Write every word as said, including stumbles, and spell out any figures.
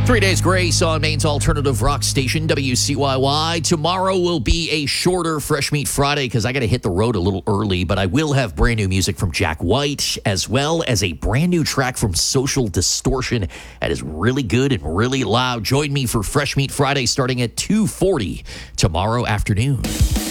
Three Days Grace on Maine's alternative rock station, W C Y Y. Tomorrow will be a shorter Fresh Meat Friday because I got to hit the road a little early, but I will have brand new music from Jack White as well as a brand new track from Social Distortion that is really good and really loud. Join me for Fresh Meat Friday starting at two forty tomorrow afternoon.